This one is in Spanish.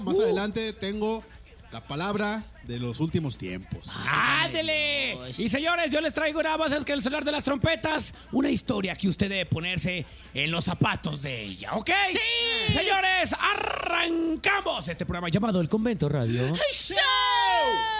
Más adelante tengo la palabra de los últimos tiempos. ¡Ándele! Y señores, yo les traigo nada más que el sonar de las trompetas, una historia que usted debe ponerse en los zapatos de ella, ¿ok? ¡Sí! Señores, arrancamos este programa llamado El Convento Radio. ¡Show!